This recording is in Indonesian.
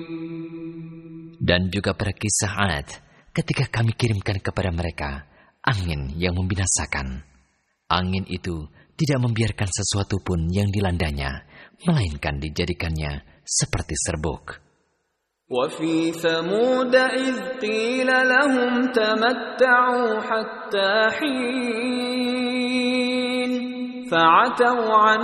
Dan juga pada kisah Ad, ketika kami kirimkan kepada mereka angin yang membinasakan. Angin itu tidak membiarkan sesuatu pun yang dilandanya, melainkan dijadikannya seperti serbuk. وَفِي ثَمُودَ إِذْ قِيلَ لَهُمْ تَمَتَّعُوا حَتَّى حِينٍ فَعَتَوْا عَنْ